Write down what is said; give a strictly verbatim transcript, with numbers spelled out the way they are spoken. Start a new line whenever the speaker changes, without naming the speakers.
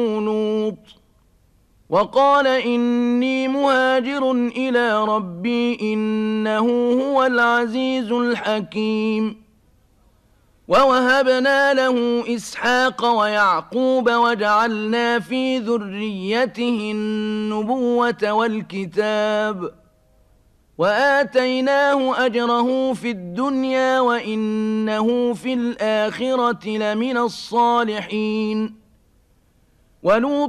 لوط وقال إني مهاجر إلى ربي إنه هو العزيز الحكيم ووهبنا له إسحاق ويعقوب وجعلنا في ذريته النبوة والكتاب وآتيناه أجره في الدنيا وإنه في الآخرة لمن الصالحين ولوط